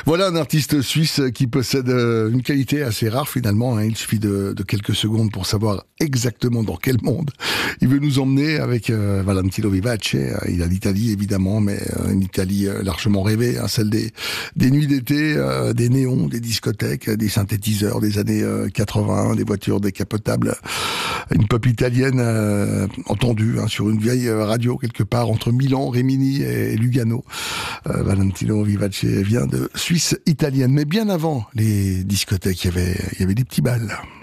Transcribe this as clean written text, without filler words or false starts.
Voilà un artiste suisse qui possède une qualité assez rare finalement. Il suffit de quelques secondes pour savoir exactement dans quel monde il veut nous emmener avec Valentino Vivace. Il a l'Italie évidemment, mais une Italie largement rêvée, celle des nuits d'été, des néons, des discothèques, des synthétiseurs des années 80, des voitures décapotables. Une pop italienne entendue sur une vieille radio quelque part entre Milan, Rimini et Lugano. Valentino Vivace vient de Suisse italienne, mais bien avant les discothèques, il y avait des petits bals.